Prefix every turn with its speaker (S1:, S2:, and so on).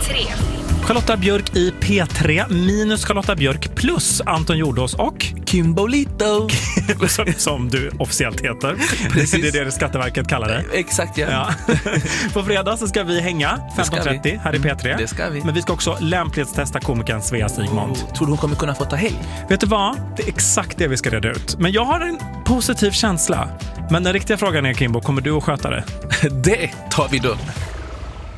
S1: P3.
S2: Charlotta Björk i P3 minus Charlotta Björk plus Anton Jordås och
S3: Kimbolito.
S2: som du officiellt heter. Det är det Skatteverket kallar det.
S3: Exakt, ja.
S2: På fredag så ska vi hänga 15.30 här i P3.
S3: Det ska vi.
S2: Men vi ska också lämplighetstesta komikern Svea Stigmond.
S3: Tror du hon kommer kunna få ta helg?
S2: Vet du vad? Det är exakt det vi ska reda ut. Men jag har en positiv känsla. Men den riktiga frågan är, Kimbo, kommer du att sköta det?
S3: Det tar vi då.